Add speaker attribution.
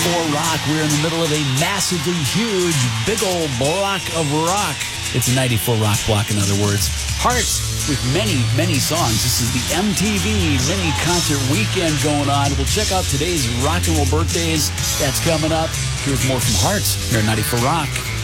Speaker 1: 94 Rock. We're in the middle of a massively huge, big old block of rock. It's a 94 Rock block, in other words. Hearts with many, many songs. This is the MTV mini concert weekend going on. We'll check out today's rock and roll birthdays. That's coming up. Here's more from Hearts here at 94 Rock.